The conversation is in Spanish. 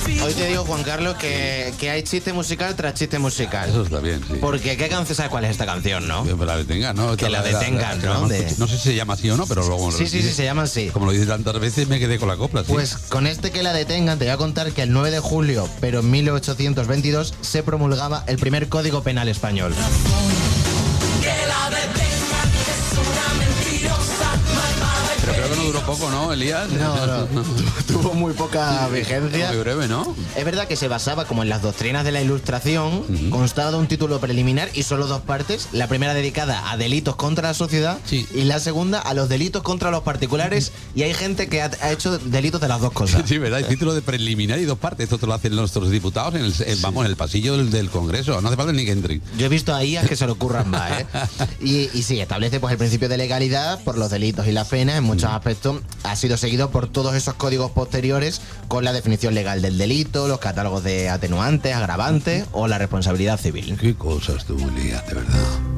Hoy te digo, Juan Carlos, que hay chiste musical tras chiste musical. Eso está bien, sí. Porque ¿qué canción? ¿Sabes cuál es esta canción, no? Que la detengan, ¿no? Que la detengan, ¿no? No sé si se llama así o no, pero luego... Sí, se llama así. Como lo dice tantas veces, me quedé con la copla, sí. Pues con que la detengan, te voy a contar que el 9 de julio, pero en 1822, se promulgaba el primer Código Penal español. Pero creo que no duró poco, ¿no, Elías? No. Tuvo muy poca vigencia. Muy breve, ¿no? Es verdad que se basaba como en las doctrinas de la Ilustración, constaba de un título preliminar y solo dos partes. La primera dedicada a delitos contra la sociedad y la segunda a los delitos contra los particulares. Y hay gente que ha hecho delitos de las dos cosas. Sí, ¿verdad? El título de preliminar y dos partes. Esto lo hacen nuestros diputados en el pasillo del Congreso. No hace falta ni que entren. Yo he visto ahí a que se le ocurran más, ¿eh? Y sí, establece pues el principio de legalidad por los delitos y las penas. En muchos aspectos ha sido seguido por todos esos códigos posteriores con la definición legal del delito, los catálogos de atenuantes, agravantes o la responsabilidad civil. Qué cosas tú, Elías, de verdad.